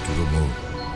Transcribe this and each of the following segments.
durumu.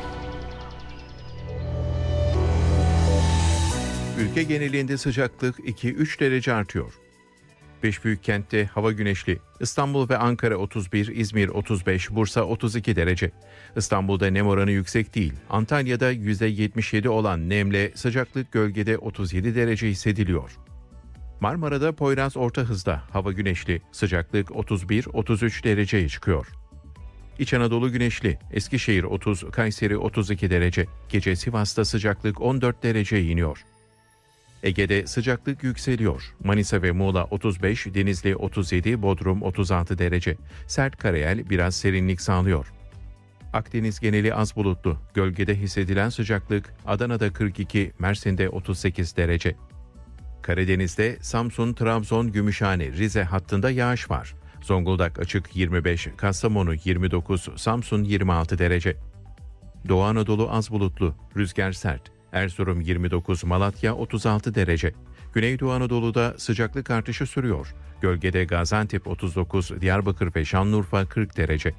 Ülke genelinde sıcaklık 2-3 derece artıyor. 5 büyük kentte hava güneşli. İstanbul ve Ankara 31, İzmir 35, Bursa 32 derece. İstanbul'da nem oranı yüksek değil. Antalya'da %77 olan nemle sıcaklık gölgede 37 derece hissediliyor. Marmara'da Poyraz orta hızda hava güneşli. Sıcaklık 31-33 dereceye çıkıyor. İç Anadolu güneşli. Eskişehir 30, Kayseri 32 derece. Gece Sivas'ta sıcaklık 14 dereceye iniyor. Ege'de sıcaklık yükseliyor. Manisa ve Muğla 35, Denizli 37, Bodrum 36 derece. Sert karayel biraz serinlik sağlıyor. Akdeniz geneli az bulutlu. Gölgede hissedilen sıcaklık Adana'da 42, Mersin'de 38 derece. Karadeniz'de Samsun, Trabzon, Gümüşhane, Rize hattında yağış var. Zonguldak açık 25, Kastamonu 29, Samsun 26 derece. Doğu Anadolu az bulutlu, rüzgar sert. Erzurum 29, Malatya 36 derece. Güneydoğu Anadolu'da sıcaklık artışı sürüyor. Gölgede Gaziantep 39, Diyarbakır ve Şanlıurfa 40 derece.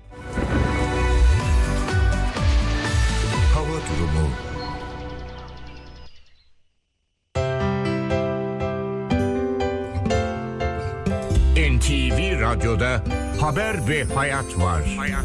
Hava durumu. NTV Radyo'da haber ve hayat var.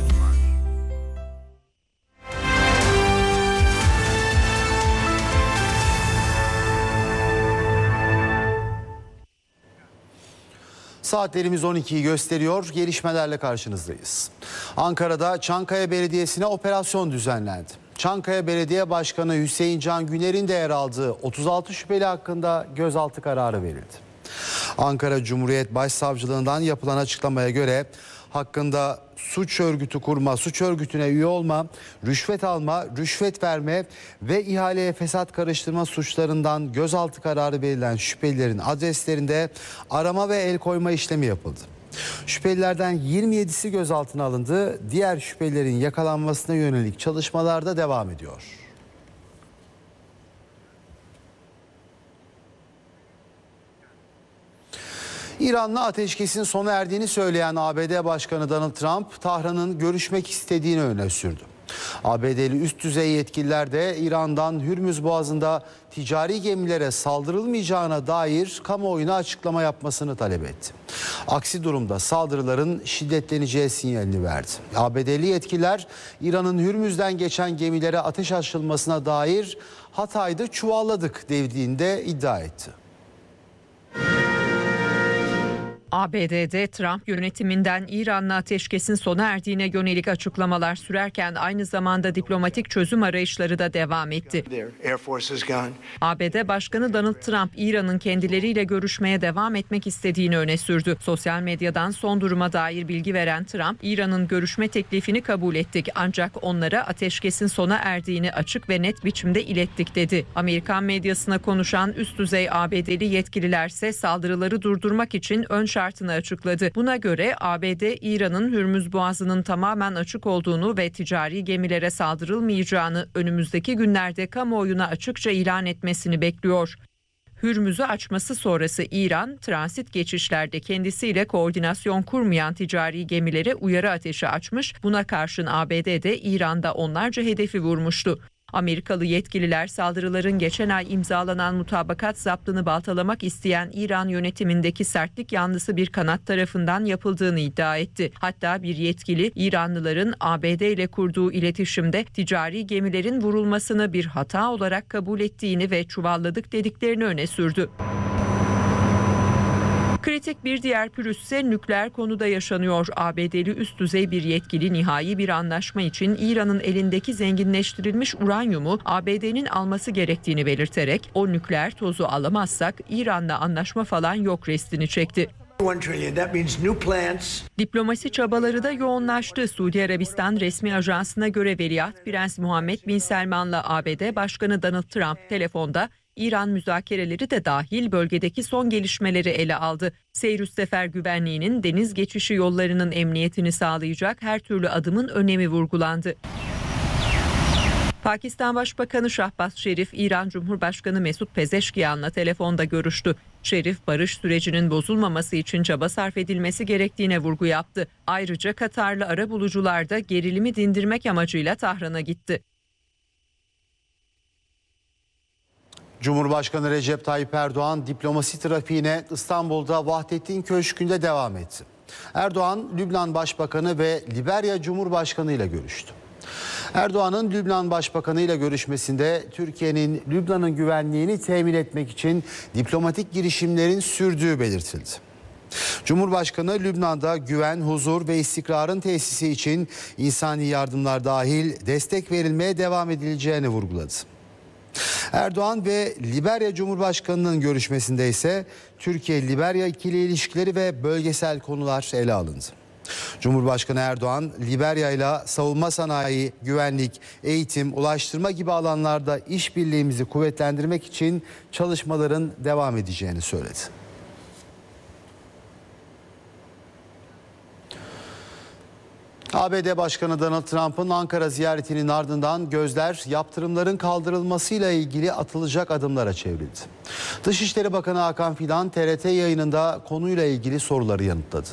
Saatlerimiz 12'yi gösteriyor. Gelişmelerle karşınızdayız. Ankara'da Çankaya Belediyesi'ne operasyon düzenlendi. Çankaya Belediye Başkanı Hüseyin Can Güner'in de yer aldığı 36 şüpheli hakkında gözaltı kararı verildi. Ankara Cumhuriyet Başsavcılığından yapılan açıklamaya göre hakkında suç örgütü kurma, suç örgütüne üye olma, rüşvet alma, rüşvet verme ve ihaleye fesat karıştırma suçlarından gözaltı kararı verilen şüphelilerin adreslerinde arama ve el koyma işlemi yapıldı. Şüphelilerden 27'si gözaltına alındı. Diğer şüphelilerin yakalanmasına yönelik çalışmalar da devam ediyor. İran'la ateşkesin sona erdiğini söyleyen ABD Başkanı Donald Trump, Tahran'ın görüşmek istediğini öne sürdü. ABD'li üst düzey yetkililer de İran'dan Hürmüz Boğazı'nda ticari gemilere saldırılmayacağına dair kamuoyuna açıklama yapmasını talep etti. Aksi durumda saldırıların şiddetleneceği sinyalini verdi. ABD'li yetkililer İran'ın Hürmüz'den geçen gemilere ateş açılmasına dair Hatay'da çuvalladık dediğinde iddia etti. ABD'de Trump yönetiminden İran'la ateşkesin sona erdiğine yönelik açıklamalar sürerken aynı zamanda diplomatik çözüm arayışları da devam etti. ABD Başkanı Donald Trump, İran'ın kendileriyle görüşmeye devam etmek istediğini öne sürdü. Sosyal medyadan son duruma dair bilgi veren Trump, İran'ın görüşme teklifini kabul ettik ancak onlara ateşkesin sona erdiğini açık ve net biçimde ilettik dedi. Amerikan medyasına konuşan üst düzey ABD'li yetkililerse saldırıları durdurmak için ön şartını açıkladı. Buna göre ABD, İran'ın Hürmüz Boğazı'nın tamamen açık olduğunu ve ticari gemilere saldırılmayacağını önümüzdeki günlerde kamuoyuna açıkça ilan etmesini bekliyor. Hürmüz'ü açması sonrası İran, transit geçişlerde kendisiyle koordinasyon kurmayan ticari gemilere uyarı ateşi açmış. Buna karşın ABD de İran'da onlarca hedefi vurmuştu. Amerikalı yetkililer saldırıların geçen ay imzalanan mutabakat zaptını baltalamak isteyen İran yönetimindeki sertlik yanlısı bir kanat tarafından yapıldığını iddia etti. Hatta bir yetkili İranlıların ABD ile kurduğu iletişimde ticari gemilerin vurulmasını bir hata olarak kabul ettiğini ve çuvalladık dediklerini öne sürdü. Kritik bir diğer pürüz ise nükleer konuda yaşanıyor. ABD'li üst düzey bir yetkili nihai bir anlaşma için İran'ın elindeki zenginleştirilmiş uranyumu ABD'nin alması gerektiğini belirterek o nükleer tozu alamazsak İran'la anlaşma falan yok restini çekti. Diplomasi çabaları da yoğunlaştı. Suudi Arabistan resmi ajansına göre Veliaht Prens Muhammed Bin Selman'la ABD Başkanı Donald Trump telefonda İran müzakereleri de dahil bölgedeki son gelişmeleri ele aldı. Seyir-ü-sefer güvenliğinin, deniz geçişi yollarının emniyetini sağlayacak her türlü adımın önemi vurgulandı. Pakistan Başbakanı Şahbaz Şerif, İran Cumhurbaşkanı Mesut Pezeşkiyan'la telefonda görüştü. Şerif, barış sürecinin bozulmaması için çaba sarf edilmesi gerektiğine vurgu yaptı. Ayrıca Katarlı arabulucular da gerilimi dindirmek amacıyla Tahran'a gitti. Cumhurbaşkanı Recep Tayyip Erdoğan diplomasi trafiğine İstanbul'da Vahdettin Köşkü'nde devam etti. Erdoğan, Lübnan Başbakanı ve Liberya Cumhurbaşkanı ile görüştü. Erdoğan'ın Lübnan Başbakanı ile görüşmesinde Türkiye'nin Lübnan'ın güvenliğini temin etmek için diplomatik girişimlerin sürdüğü belirtildi. Cumhurbaşkanı Lübnan'da güven, huzur ve istikrarın tesisi için insani yardımlar dahil destek verilmeye devam edileceğini vurguladı. Erdoğan ve Liberya Cumhurbaşkanı'nın görüşmesinde ise Türkiye-Liberya ikili ilişkileri ve bölgesel konular ele alındı. Cumhurbaşkanı Erdoğan, Liberya ile savunma sanayi, güvenlik, eğitim, ulaştırma gibi alanlarda işbirliğimizi kuvvetlendirmek için çalışmaların devam edeceğini söyledi. ABD Başkanı Donald Trump'ın Ankara ziyaretinin ardından gözler yaptırımların kaldırılmasıyla ilgili atılacak adımlara çevrildi. Dışişleri Bakanı Hakan Fidan TRT yayınında konuyla ilgili soruları yanıtladı.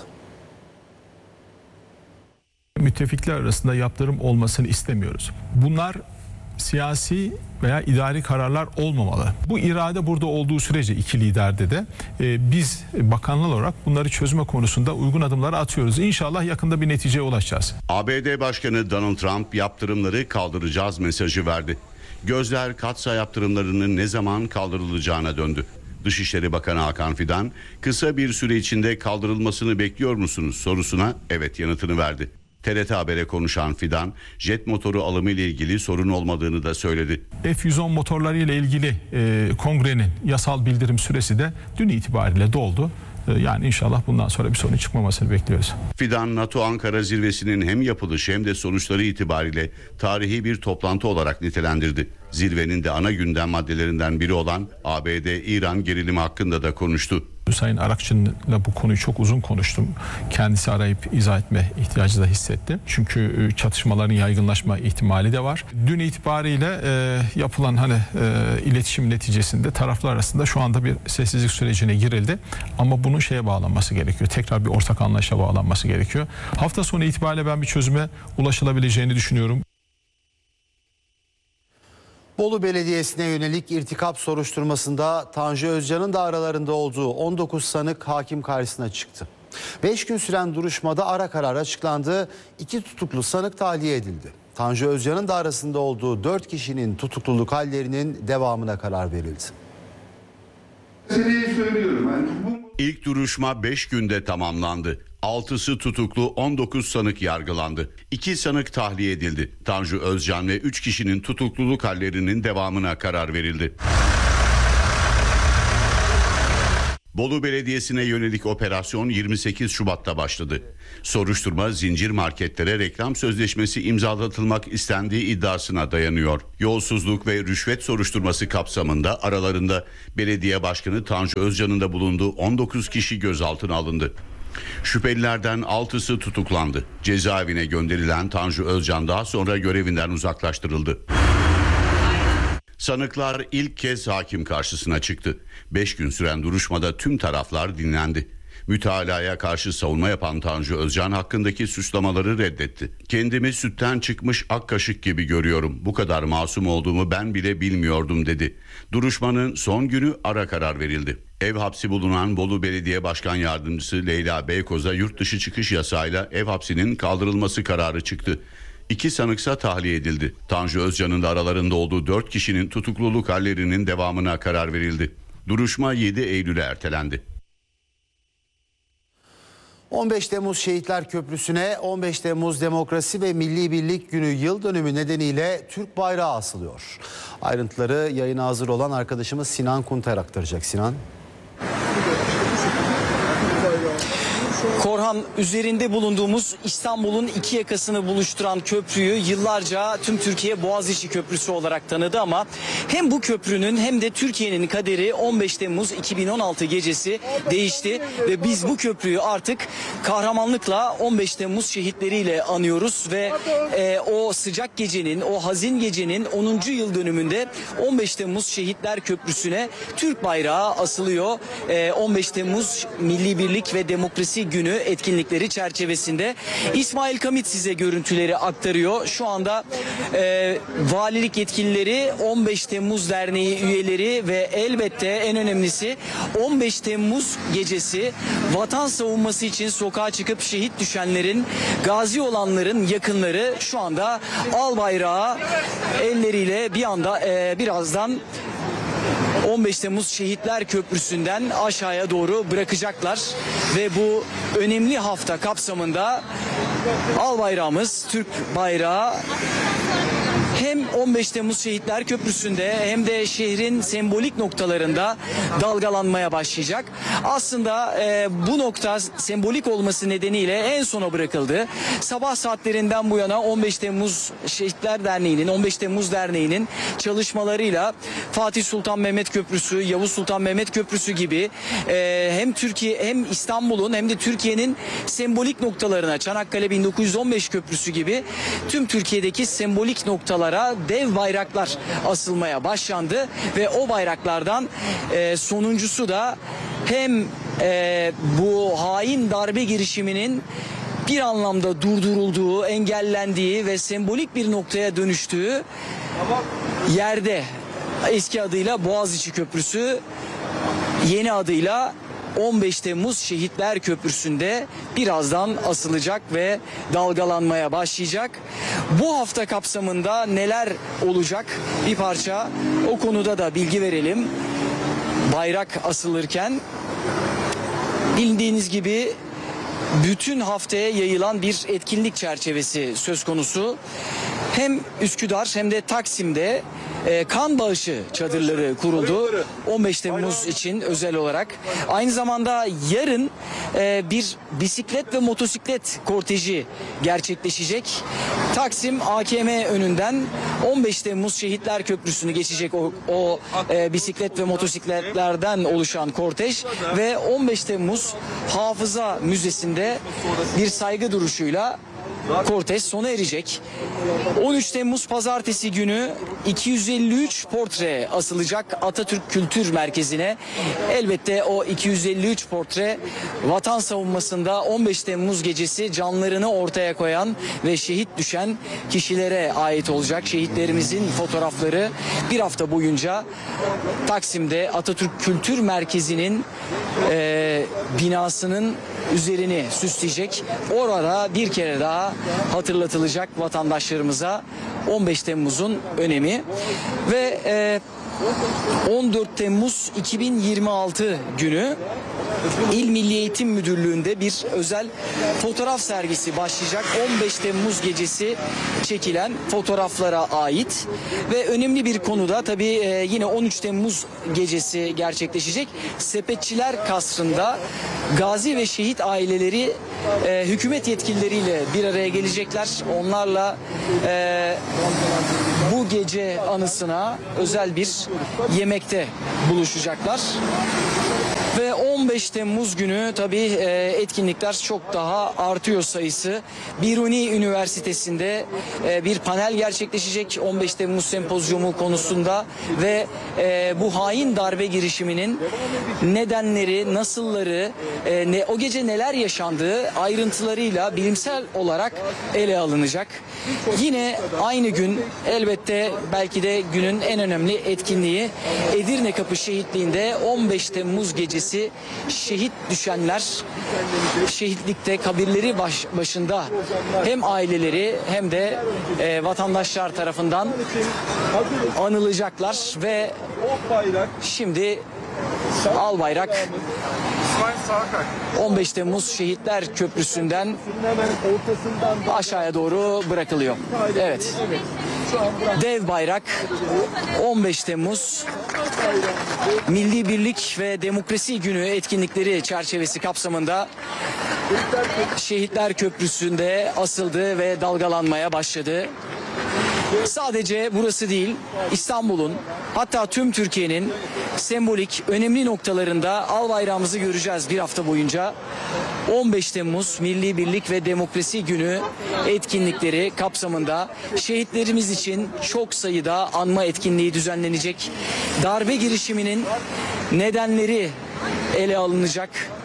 Müttefikler arasında yaptırım olmasını istemiyoruz. Bunlar siyasi veya idari kararlar olmamalı. Bu irade burada olduğu sürece iki liderde de biz bakanlar olarak bunları çözme konusunda uygun adımları atıyoruz. İnşallah yakında bir neticeye ulaşacağız. ABD Başkanı Donald Trump yaptırımları kaldıracağız mesajı verdi. Gözler Katsa yaptırımlarının ne zaman kaldırılacağına döndü. Dışişleri Bakanı Hakan Fidan, kısa bir süre içinde kaldırılmasını bekliyor musunuz sorusuna evet yanıtını verdi. TRT Haber'e konuşan Fidan, jet motoru alımı ile ilgili sorun olmadığını da söyledi. F-110 motorları ile ilgili kongrenin yasal bildirim süresi de dün itibariyle doldu. Yani inşallah bundan sonra bir sorun çıkmamasını bekliyoruz. Fidan, NATO Ankara zirvesinin hem yapılışı hem de sonuçları itibariyle tarihi bir toplantı olarak nitelendirdi. Zirvenin de ana gündem maddelerinden biri olan ABD-İran gerilimi hakkında da konuştu. Sayın Arakçı'yla bu konuyu çok uzun konuştum. Kendisi arayıp izah etme ihtiyacı da hissetti. Çünkü çatışmaların yaygınlaşma ihtimali de var. Dün itibariyle yapılan iletişim neticesinde taraflar arasında şu anda bir sessizlik sürecine girildi. Ama bunun şeye bağlanması gerekiyor. Tekrar bir ortak anlayışa bağlanması gerekiyor. Hafta sonu itibariyle ben bir çözüme ulaşılabileceğini düşünüyorum. Bolu Belediyesi'ne yönelik irtikap soruşturmasında Tanju Özcan'ın da aralarında olduğu 19 sanık hakim karşısına çıktı. 5 gün süren duruşmada ara karar açıklandı. 2 tutuklu sanık tahliye edildi. Tanju Özcan'ın da arasında olduğu 4 kişinin tutukluluk hallerinin devamına karar verildi. İlk duruşma 5 günde tamamlandı. 6'sı tutuklu, 19 sanık yargılandı. 2 sanık tahliye edildi. Tanju Özcan ve 3 kişinin tutukluluk hallerinin devamına karar verildi. Bolu Belediyesi'ne yönelik operasyon 28 Şubat'ta başladı. Soruşturma zincir marketlere reklam sözleşmesi imzalatılmak istendiği iddiasına dayanıyor. Yolsuzluk ve rüşvet soruşturması kapsamında aralarında belediye başkanı Tanju Özcan'ın da bulunduğu 19 kişi gözaltına alındı. Şüphelilerden 6'sı tutuklandı. Cezaevine gönderilen Tanju Özcan daha sonra görevinden uzaklaştırıldı. Sanıklar ilk kez hakim karşısına çıktı. 5 gün süren duruşmada tüm taraflar dinlendi. Mütalaya karşı savunma yapan Tanju Özcan hakkındaki suçlamaları reddetti. Kendimi sütten çıkmış ak kaşık gibi görüyorum. Bu kadar masum olduğumu ben bile bilmiyordum dedi. Duruşmanın son günü ara karar verildi. Ev hapsi bulunan Bolu Belediye Başkan Yardımcısı Leyla Beykoz'a yurt dışı çıkış yasağıyla ev hapsinin kaldırılması kararı çıktı. 2 sanıksa tahliye edildi. Tanju Özcan'ın da aralarında olduğu 4 kişinin tutukluluk hallerinin devamına karar verildi. Duruşma 7 Eylül'e ertelendi. 15 Temmuz Şehitler Köprüsü'ne 15 Temmuz Demokrasi ve Milli Birlik Günü yıl dönümü nedeniyle Türk bayrağı asılıyor. Ayrıntıları yayına hazır olan arkadaşımız Sinan Kunter aktaracak. Sinan. Korhan, üzerinde bulunduğumuz İstanbul'un iki yakasını buluşturan köprüyü yıllarca tüm Türkiye Boğaziçi Köprüsü olarak tanıdı ama hem bu köprünün hem de Türkiye'nin kaderi 15 Temmuz 2016 gecesi değişti ve biz bu köprüyü artık kahramanlıkla 15 Temmuz şehitleriyle anıyoruz ve o sıcak gecenin, o hazin gecenin 10. yıl dönümünde 15 Temmuz Şehitler Köprüsü'ne Türk bayrağı asılıyor. 15 Temmuz Milli Birlik ve Demokrasi Günü etkinlikleri çerçevesinde. İsmail Kamit size görüntüleri aktarıyor. Şu anda valilik yetkilileri, 15 Temmuz Derneği üyeleri ve elbette en önemlisi 15 Temmuz gecesi vatan savunması için sokağa çıkıp şehit düşenlerin, gazi olanların yakınları şu anda al bayrağı elleriyle bir anda birazdan 15 Temmuz Şehitler Köprüsü'nden aşağıya doğru bırakacaklar ve bu önemli hafta kapsamında al bayrağımız, Türk bayrağı hem 15 Temmuz Şehitler Köprüsü'nde hem de şehrin sembolik noktalarında dalgalanmaya başlayacak. Aslında bu nokta sembolik olması nedeniyle en sona bırakıldı. Sabah saatlerinden bu yana 15 Temmuz Şehitler Derneği'nin, 15 Temmuz Derneği'nin çalışmalarıyla Fatih Sultan Mehmet Köprüsü, Yavuz Sultan Mehmet Köprüsü gibi hem Türkiye hem İstanbul'un hem de Türkiye'nin sembolik noktalarına, Çanakkale 1915 Köprüsü gibi tüm Türkiye'deki sembolik noktalara dev bayraklar asılmaya başlandı ve o bayraklardan sonuncusu da hem bu hain darbe girişiminin bir anlamda durdurulduğu, engellendiği ve sembolik bir noktaya dönüştüğü yerde, eski adıyla Boğaziçi Köprüsü, yeni adıyla 15 Temmuz Şehitler Köprüsü'nde birazdan asılacak ve dalgalanmaya başlayacak. Bu hafta kapsamında neler olacak bir parça o konuda da bilgi verelim. Bayrak asılırken bildiğiniz gibi bütün haftaya yayılan bir etkinlik çerçevesi söz konusu. Hem Üsküdar hem de Taksim'de kan bağışı çadırları kuruldu 15 Temmuz için özel olarak. Aynı zamanda yarın bir bisiklet ve motosiklet korteji gerçekleşecek. Taksim AKM önünden 15 Temmuz Şehitler Köprüsü'nü geçecek o bisiklet ve motosikletlerden oluşan kortej ve 15 Temmuz Hafıza Müzesi'nde bir saygı duruşuyla kortej sona erecek. 13 Temmuz Pazartesi günü 253 portre asılacak Atatürk Kültür Merkezi'ne. Elbette o 253 portre vatan savunmasında 15 Temmuz gecesi canlarını ortaya koyan ve şehit düşen kişilere ait olacak. Şehitlerimizin fotoğrafları bir hafta boyunca Taksim'de Atatürk Kültür Merkezi'nin binasının üzerini süsleyecek. Orada bir kere daha hatırlatılacak vatandaşlarımıza 15 Temmuz'un önemi ve 14 Temmuz 2026 günü İl Milli Eğitim Müdürlüğü'nde bir özel fotoğraf sergisi başlayacak. 15 Temmuz gecesi çekilen fotoğraflara ait ve önemli bir konuda tabii yine 13 Temmuz gecesi gerçekleşecek. Sepetçiler Kasrı'nda gazi ve şehit aileleri hükümet yetkilileriyle bir araya gelecekler. Onlarla bu gece anısına özel bir yemekte buluşacaklar. Ve 15 Temmuz günü tabii etkinlikler çok daha artıyor sayısı. Biruni Üniversitesi'nde bir panel gerçekleşecek 15 Temmuz sempozyumu konusunda ve bu hain darbe girişiminin nedenleri, nasılları, o gece neler yaşandığı ayrıntılarıyla bilimsel olarak ele alınacak. Yine aynı gün elbette belki de günün en önemli etkinliği Edirne Kapı Şehitliği'nde 15 Temmuz gecesi şehit düşenler şehitlikte kabirleri başında hem aileleri hem de vatandaşlar tarafından anılacaklar ve şimdi al bayrak 15 Temmuz Şehitler Köprüsü'nden aşağıya doğru bırakılıyor. Evet. Dev bayrak 15 Temmuz Milli Birlik ve Demokrasi Günü etkinlikleri çerçevesi kapsamında Şehitler Köprüsü'nde asıldı ve dalgalanmaya başladı. Sadece burası değil, İstanbul'un, hatta tüm Türkiye'nin sembolik önemli noktalarında al bayrağımızı göreceğiz bir hafta boyunca. 15 Temmuz Milli Birlik ve Demokrasi Günü etkinlikleri kapsamında şehitlerimiz için çok sayıda anma etkinliği düzenlenecek. Darbe girişiminin nedenleri ele alınacak.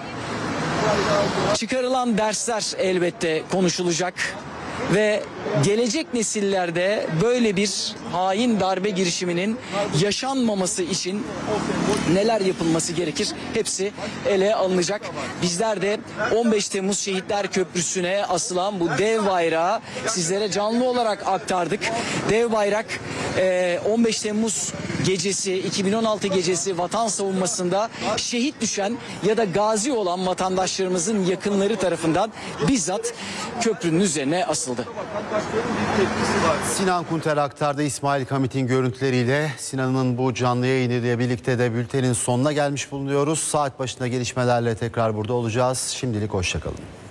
Çıkarılan dersler elbette konuşulacak. Ve gelecek nesillerde böyle bir hain darbe girişiminin yaşanmaması için neler yapılması gerekir? Hepsi ele alınacak. Bizler de 15 Temmuz Şehitler Köprüsü'ne asılan bu dev bayrağı sizlere canlı olarak aktardık. Dev bayrak 15 Temmuz gecesi, 2016 gecesi vatan savunmasında şehit düşen ya da gazi olan vatandaşlarımızın yakınları tarafından bizzat köprünün üzerine asıldı. Sinan Kunter aktardı İsmail Kamit'in görüntüleriyle. Sinan'ın bu canlı yayınıyla birlikte de bültenin sonuna gelmiş bulunuyoruz. Saat başında gelişmelerle tekrar burada olacağız. Şimdilik hoşça kalın.